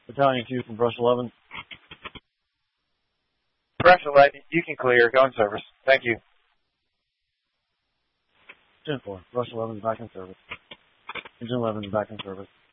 Battalion 2 from Brush 11. Brush 11, you can clear. Go in service. Thank you. 10-4. Brush 11 is back in service. Engine 11 is back in service.